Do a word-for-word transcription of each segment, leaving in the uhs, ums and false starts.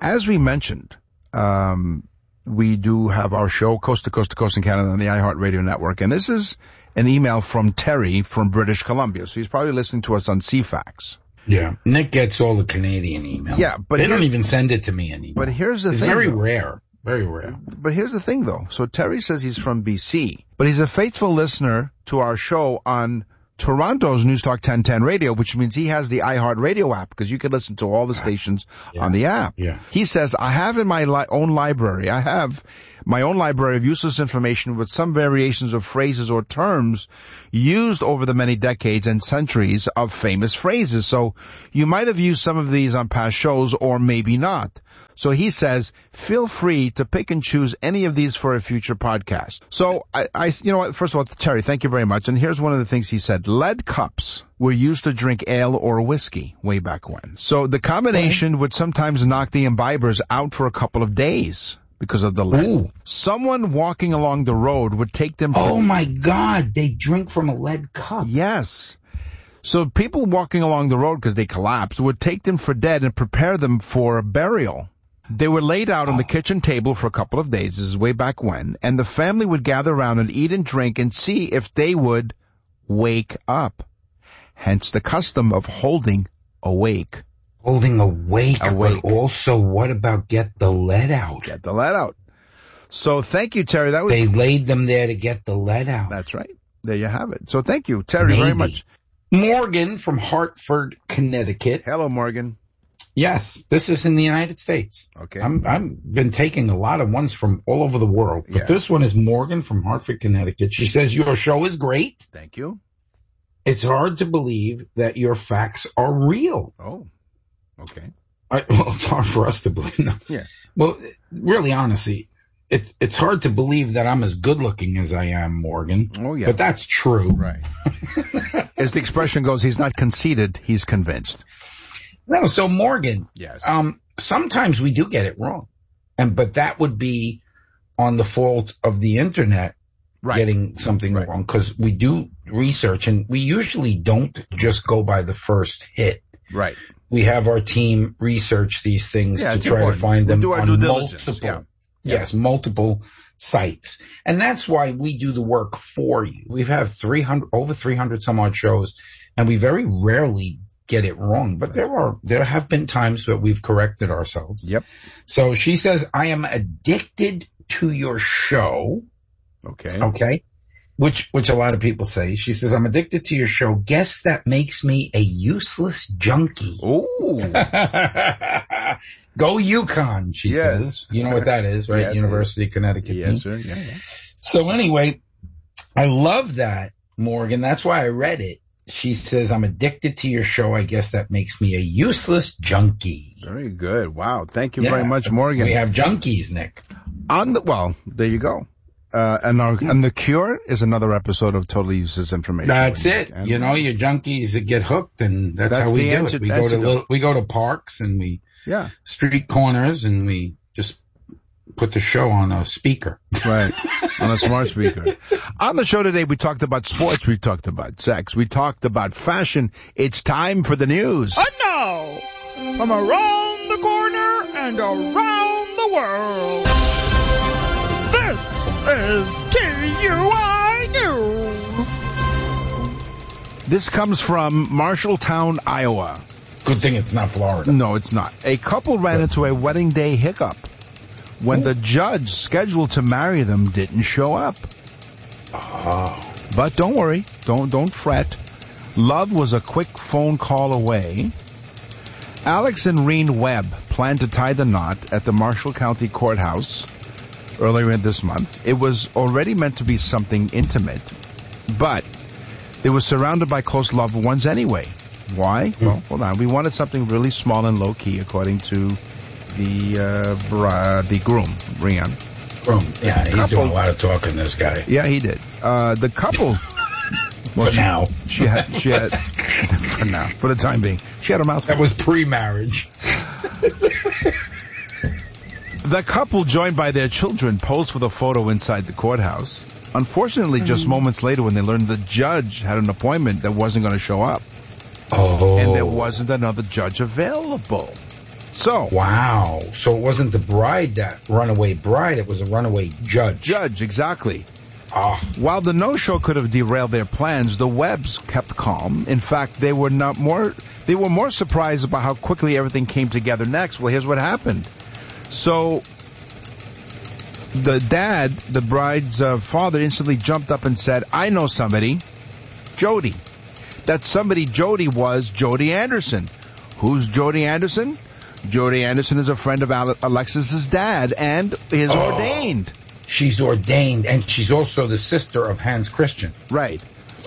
as we mentioned, um, we do have our show Coast to Coast to Coast in Canada on the iHeartRadio network. And this is an email from Terry from British Columbia. So he's probably listening to us on C FAX. Yeah. Nick gets all the Canadian emails. Yeah, but they don't even send it to me anymore. But here's the it's thing. It's very though. rare. Very rare. But here's the thing, though. So Terry says he's from B C, but he's a faithful listener to our show on Toronto's News Talk ten ten radio, which means he has the iHeartRadio app because you can listen to all the stations yeah. on the app. Yeah. He says, I have in my li- own library, I have my own library of useless information with some variations of phrases or terms used over the many decades and centuries of famous phrases. So you might have used some of these on past shows or maybe not. So he says, feel free to pick and choose any of these for a future podcast. So I, I, you know what? First of all, Terry, thank you very much. And here's one of the things he said. Lead cups were used to drink ale or whiskey way back when. So the combination okay. would sometimes knock the imbibers out for a couple of days because of the lead. Ooh. Someone walking along the road would take them. Oh my God. They drink from a lead cup. Yes. So people walking along the road because they collapsed would take them for dead and prepare them for a burial. They were laid out on the kitchen table for a couple of days. This is way back when. And the family would gather around and eat and drink and see if they would wake up. Hence the custom of holding awake. Holding awake. Awake. But also, what about get the lead out? Get the lead out. So thank you, Terry. That was They laid them there to get the lead out. That's right. There you have it. So thank you, Terry, Maybe. very much. Morgan from Hartford, Connecticut. Hello, Morgan. Yes, this is in the United States. Okay. I'm, I've been taking a lot of ones from all over the world, but yeah. this one is Morgan from Hartford, Connecticut. She says, your show is great. Thank you. It's hard to believe that your facts are real. Oh, okay. I, well, it's hard for us to believe. No. Yeah. Well, really, honestly, it's, it's hard to believe that I'm as good looking as I am, Morgan. Oh, yeah. But that's true. Right. As the expression goes, he's not conceited, he's convinced. No, so Morgan, yes. um, sometimes we do get it wrong. And, but that would be on the fault of the internet right. getting something right. wrong, because we do research and we usually don't just go by the first hit. Right. We have our team research these things yeah, to try important. to find we them do our on due multiple, yeah. yes, yeah. multiple sites. And that's why we do the work for you. We've had three hundred, over three hundred some odd shows, and we very rarely get it wrong, but there are, there have been times that we've corrected ourselves. Yep. So she says, I am addicted to your show. Okay. Okay. Which, which a lot of people say. She says, I'm addicted to your show. Guess that makes me a useless junkie. Ooh. Go UConn, she yes. says. You know what that is, right? Yes, University of Connecticut. Yes, sir. Yeah, yeah. So anyway, I love that, Morgan. That's why I read it. She says, I'm addicted to your show. I guess that makes me a useless junkie. Very good. Wow. Thank you yeah. very much, Morgan. We have junkies, Nick. On the, well, there you go. Uh, and our, and The Cure is another episode of Totally Useless Information. That's it. And you know, your junkies that get hooked, and that's, that's how we do anti- it. We go to little, we go to parks and we, yeah, street corners, and we just put the show on a speaker. Right. On a smart speaker. On the show today, we talked about sports. We talked about sex. We talked about fashion. It's time for the news. And now, from around the corner and around the world, this is T U I News. This comes from Marshalltown, Iowa. Good thing it's not Florida. No, it's not. A couple ran into a wedding day hiccup when the judge scheduled to marry them didn't show up. Oh. But don't worry. Don't, don't fret. Love was a quick phone call away. Alex and Reen Webb planned to tie the knot at the Marshall County Courthouse earlier in this month. It was already meant to be something intimate, but it was surrounded by close loved ones anyway. Why? Mm. Well, hold on. We wanted something really small and low-key, according to the uh, bra- the groom, Rian. Groom, yeah, he's couple, doing a lot of talking, this guy. Yeah, he did. Uh, the couple... Well, for she, now. She had, she had, for now, for the time being, she had her mouth full. That was pre-marriage. The couple, joined by their children, posed for the photo inside the courthouse. Unfortunately, just mm. moments later, when they learned the judge had an appointment that wasn't going to show up. Oh. And there wasn't another judge available. So wow. So it wasn't the bride that runaway bride; it was a runaway judge. Judge, exactly. Oh. While the no-show could have derailed their plans, the Webbs kept calm. In fact, they were not more. They were more surprised about how quickly everything came together next. Well, here's what happened. So the dad, the bride's uh, father, instantly jumped up and said, "I know somebody, Jody." That somebody, Jody, was Jody Anderson. Who's Jody Anderson? Jody Anderson is a friend of Ale- Alexis's dad and is oh. ordained. She's ordained, and she's also the sister of Hans Christian. Right.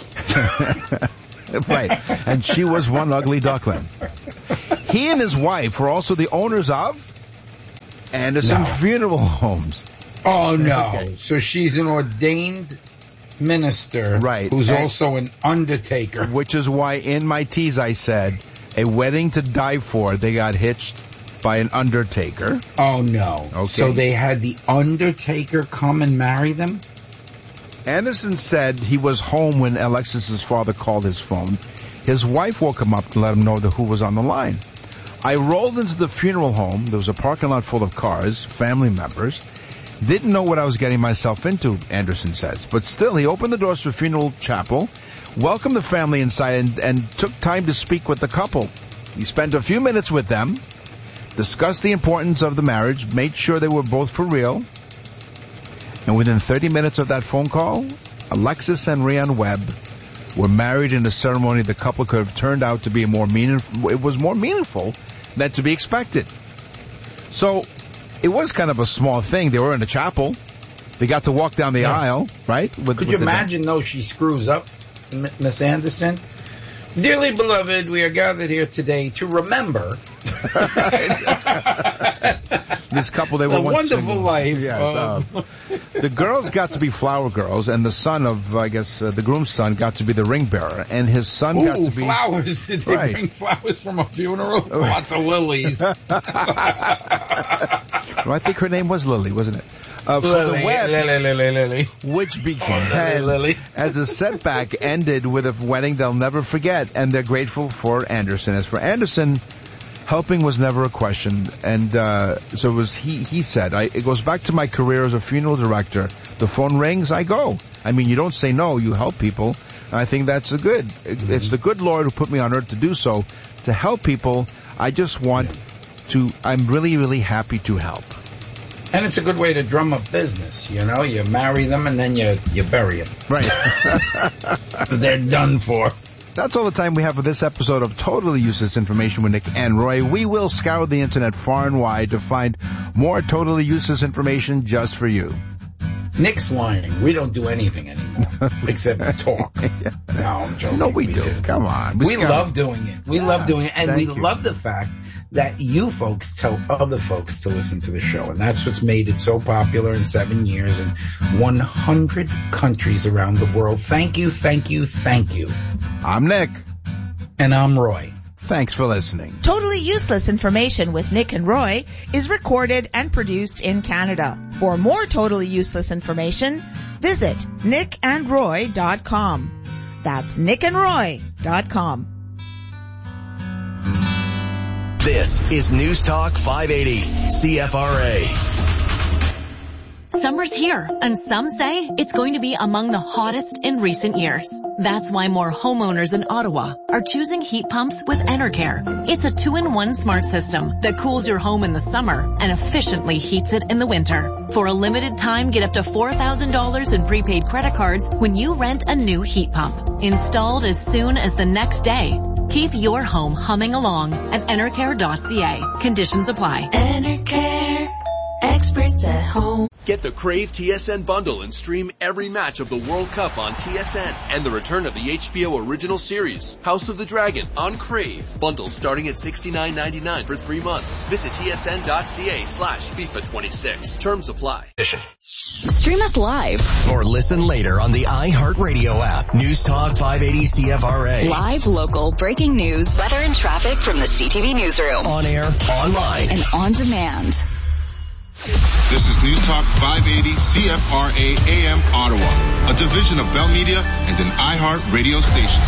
Right. And she was one ugly duckling. He and his wife were also the owners of Anderson No. Funeral Homes. Oh, no. Okay. So she's an ordained minister, Right. who's And- also an undertaker. Which is why in my tease I said, a wedding to die for, they got hitched by an undertaker. Oh, no. Okay. So they had the undertaker come and marry them? Anderson said he was home when Alexis's father called his phone. His wife woke him up to let him know that who was on the line. I rolled into the funeral home. There was a parking lot full of cars, family members. Didn't know what I was getting myself into, Anderson says. But still, he opened the doors to the funeral chapel, welcomed the family inside, and, and took time to speak with the couple. He spent a few minutes with them, discussed the importance of the marriage, made sure they were both for real. And within thirty minutes of that phone call, Alexis and Rian Webb were married in a ceremony the couple could have turned out to be a more meaningful, it was more meaningful than to be expected. So, it was kind of a small thing. They were in a chapel. They got to walk down the Yeah. aisle, right? With, Could with you the- imagine, though, she screws up, M- Miss Anderson? Dearly beloved, we are gathered here today to remember this couple, they were the once wonderful single. life. Yes, of- uh, the girls got to be flower girls, and the son of, I guess, uh, the groom's son got to be the ring bearer, and his son got Ooh, to be flowers. Did they Right. bring flowers from a funeral? Lots of lilies. Well, I think her name was Lily, wasn't it? Uh, for Lily, the Webbs, Lily, Lily, Lily. which began Lily. as a setback, ended with a wedding they'll never forget, and they're grateful for Anderson. As for Anderson, helping was never a question, and uh, so it was he. He said, I, "It goes back to my career as a funeral director. The phone rings, I go. I mean, you don't say no, you help people. I think that's a good. Mm-hmm. It's the good Lord who put me on earth to do so, to help people. I just want to. I'm really, really happy to help." And it's a good way to drum up business, you know? You marry them and then you, you bury them. Right. They're done for. That's all the time we have for this episode of Totally Useless Information with Nick and Roy. We will scour the internet far and wide to find more totally useless information just for you. Nick's lying. We don't do anything anymore except talk. No, I'm joking. No, we, do. Come on. We scour- love doing it. We Yeah, love doing it. And we thank you. love the fact that you folks tell other folks to listen to the show. And that's what's made it so popular in seven years in one hundred countries around the world. Thank you, thank you, thank you. I'm Nick. And I'm Roy. Thanks for listening. Totally Useless Information with Nick and Roy is recorded and produced in Canada. For more totally useless information, visit nick and roy dot com. That's nick and roy dot com. This is News Talk five eighty, C F R A. Summer's here, and some say it's going to be among the hottest in recent years. That's why more homeowners in Ottawa are choosing heat pumps with Enercare. It's a two-in-one smart system that cools your home in the summer and efficiently heats it in the winter. For a limited time, get up to four thousand dollars in prepaid credit cards when you rent a new heat pump. Installed as soon as the next day. Keep your home humming along at enercare dot c a. Conditions apply. Enercare. Experts at home. Get the Crave T S N bundle and stream every match of the World Cup on T S N and the return of the H B O original series, House of the Dragon, on Crave. Bundles starting at sixty-nine ninety-nine for three months. Visit tsn.ca slash FIFA twenty-six. Terms apply. Stream us live Or listen later on the iHeartRadio app. News Talk five eighty C F R A. live local breaking news, weather and traffic from the C T V newsroom, On air, online. and on demand. This is News Talk five eighty C F R A A M Ottawa, a division of Bell Media and an iHeart radio station.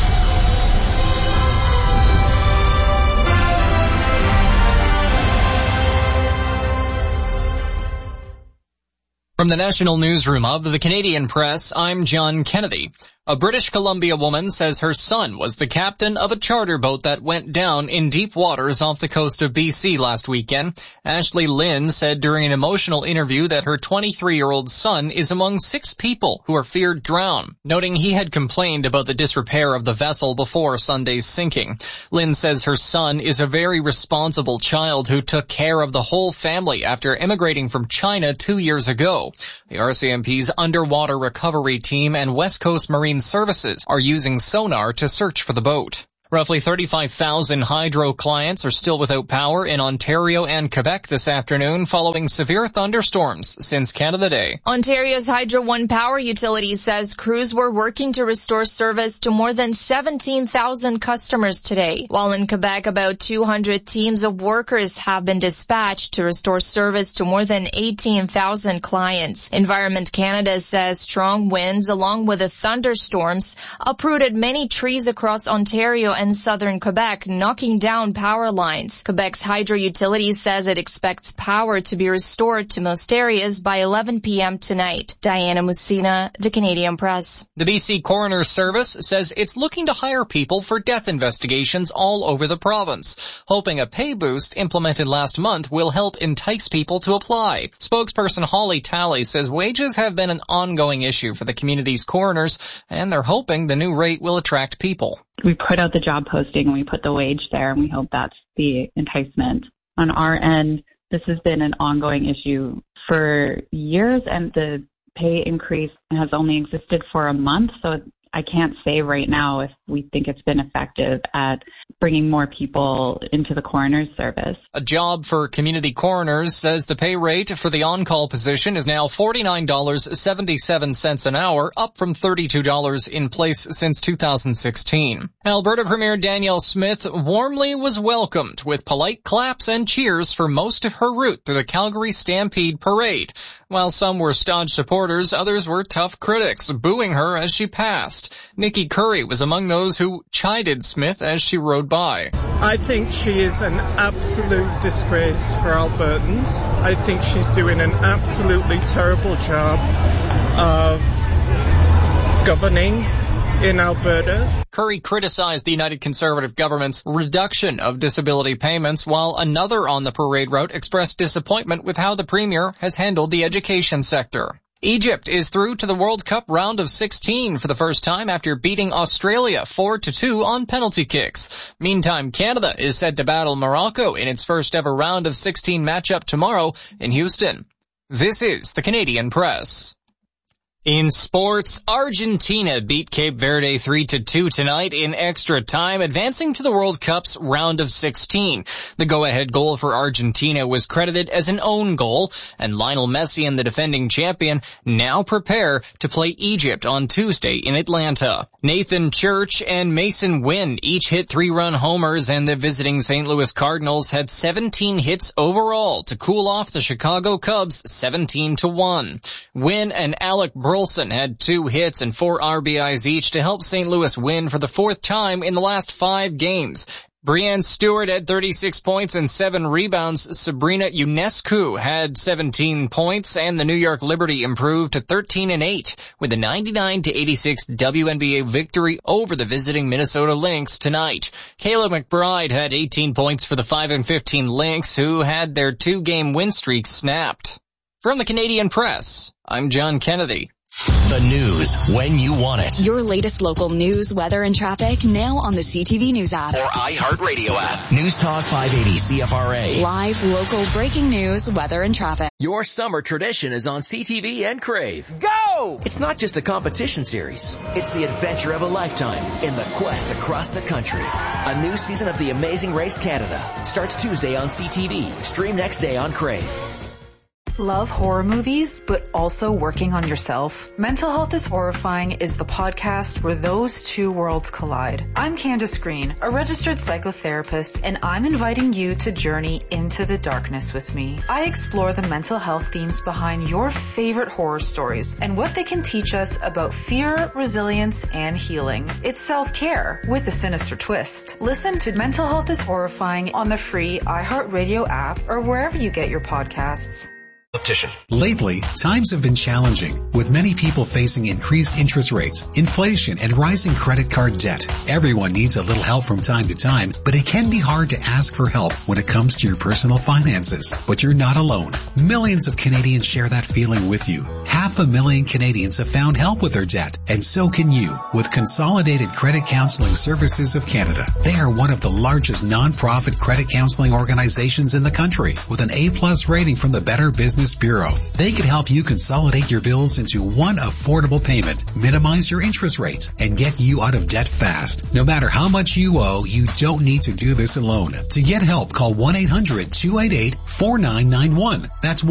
From the National Newsroom of the Canadian Press, I'm John Kennedy. A British Columbia woman says her son was the captain of a charter boat that went down in deep waters off the coast of B C last weekend. Ashley Lynn said during an emotional interview that her twenty-three-year-old son is among six people who are feared drown, noting he had complained about the disrepair of the vessel before Sunday's sinking. Lynn says her son is a very responsible child who took care of the whole family after immigrating from China two years ago. The R C M P's underwater recovery team and West Coast Marine Services are using sonar to search for the boat. Roughly thirty-five thousand hydro clients are still without power in Ontario and Quebec this afternoon following severe thunderstorms since Canada Day. Ontario's Hydro One Power Utility says crews were working to restore service to more than seventeen thousand customers today, while in Quebec about two hundred teams of workers have been dispatched to restore service to more than eighteen thousand clients. Environment Canada says strong winds along with the thunderstorms uprooted many trees across Ontario and and southern Quebec, knocking down power lines. Quebec's hydro utility says it expects power to be restored to most areas by eleven p.m. tonight. Diana Musina, The Canadian Press. The B C Coroner's Service says it's looking to hire people for death investigations all over the province, hoping a pay boost implemented last month will help entice people to apply. Spokesperson Holly Talley says wages have been an ongoing issue for the community's coroners, and they're hoping the new rate will attract people. We put out the job posting and we put the wage there, and we hope that's the enticement. On our end, this has been an ongoing issue for years, and the pay increase has only existed for a month, so I can't say right now if we think it's been effective at bringing more people into the coroner's service. A Job for Community Coroners says the pay rate for the on-call position is now forty-nine dollars and seventy-seven cents an hour, up from thirty-two dollars in place since two thousand sixteen. Alberta Premier Danielle Smith warmly was welcomed with polite claps and cheers for most of her route through the Calgary Stampede Parade. While some were staunch supporters, others were tough critics, booing her as she passed. Nikki Curry was among those who chided Smith as she rode by. I think she is an absolute disgrace for Albertans. I think she's doing an absolutely terrible job of governing in Alberta. Curry criticized the United Conservative government's reduction of disability payments, while another on the parade route expressed disappointment with how the premier has handled the education sector. Egypt is through to the World Cup round of sixteen for the first time after beating Australia four to two on penalty kicks. Meantime, Canada is set to battle Morocco in its first ever round of sixteen matchup tomorrow in Houston. This is the Canadian Press. In sports, Argentina beat Cape Verde three to two tonight in extra time, advancing to the World Cup's round of sixteen. The go-ahead goal for Argentina was credited as an own goal, and Lionel Messi and the defending champion now prepare to play Egypt on Tuesday in Atlanta. Nathan Church and Mason Wynn each hit three-run homers, and the visiting Saint Louis Cardinals had seventeen hits overall to cool off the Chicago Cubs seventeen to one. Wynn and Alec Burleson had two hits and four R B Is each to help Saint Louis win for the fourth time in the last five games. Breanne Stewart had thirty-six points and seven rebounds. Sabrina Ionescu had seventeen points, and the New York Liberty improved to thirteen and eight with a ninety-nine to eighty-six W N B A victory over the visiting Minnesota Lynx tonight. Kayla McBride had eighteen points for the five and fifteen Lynx, who had their two-game win streak snapped. From the Canadian Press, I'm John Kennedy. The news when you want it. Your latest local news, weather, and traffic now on the C T V News app. Or iHeartRadio app. News Talk five eighty C F R A. Live, local, breaking news, weather, and traffic. Your summer tradition is on C T V and Crave. Go! It's not just a competition series. It's the adventure of a lifetime in the quest across the country. A new season of The Amazing Race Canada starts Tuesday on C T V. Stream next day on Crave. Love horror movies, but also working on yourself? Mental Health is Horrifying is the podcast where those two worlds collide. I'm Candace Green, a registered psychotherapist, and I'm inviting you to journey into the darkness with me. I explore the mental health themes behind your favorite horror stories and what they can teach us about fear, resilience, and healing. It's self-care with a sinister twist. Listen to Mental Health is Horrifying on the free iHeartRadio app or wherever you get your podcasts. Lately, times have been challenging, with many people facing increased interest rates, inflation, and rising credit card debt. Everyone needs a little help from time to time, but it can be hard to ask for help when it comes to your personal finances. But you're not alone. Millions of Canadians share that feeling with you. Half a million Canadians have found help with their debt, and so can you, with Consolidated Credit Counseling Services of Canada. They are one of the largest non-profit credit counseling organizations in the country, with an A-plus rating from the Better Business Bureau. They can help you consolidate your bills into one affordable payment, minimize your interest rates, and get you out of debt fast. No matter how much you owe, you don't need to do this alone. To get help, call one eight hundred two eight eight four nine nine one. That's